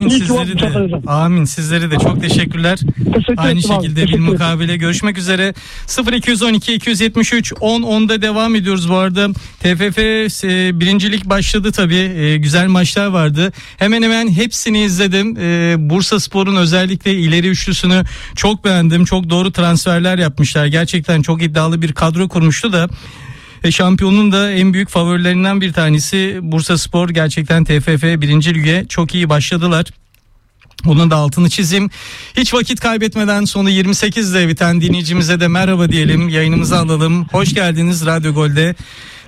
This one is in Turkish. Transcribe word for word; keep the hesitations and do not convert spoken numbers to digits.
İyi ki sizleri de. hocam. Amin. Sizleri de çok teşekkürler. Teşekkür Aynı ederim abi, şekilde teşekkür bir ederim. mukabele görüşmek üzere. sıfır iki on iki iki yetmiş üç on onda devam ediyoruz bu arada. T F F e, birincilik başladı tabii. E, güzel maçlar vardı. Hemen hemen hepsini izledim. E, Bursaspor'un özellikle ileri üçlüsünü çok beğendim. Çok doğru transferler yapmışlar. Gerçekten çok iddialı bir kadro kurmuştu da. E, şampiyonun da en büyük favorilerinden bir tanesi Bursaspor. Gerçekten T F F birinci lige çok iyi başladılar. Onun da altını çizeyim. Hiç vakit kaybetmeden sonu yirmi sekizde biten dinleyicimize de merhaba diyelim. Yayınımızı alalım. Hoş geldiniz Radyo Gol'de.